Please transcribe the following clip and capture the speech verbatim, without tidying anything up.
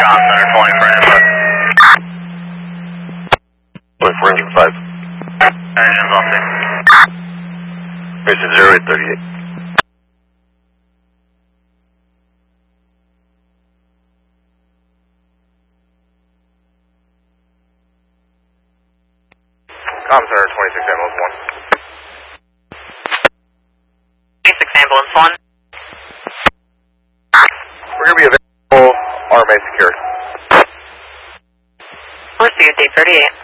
John Center twenty for input. twenty-four engine five. Engine's on six. Mission zero eight thirty-eight. Com Center twenty-six ambulance one. twenty-six ambulance one. We're going to be available, R M A secured. Received eight thirty-eight.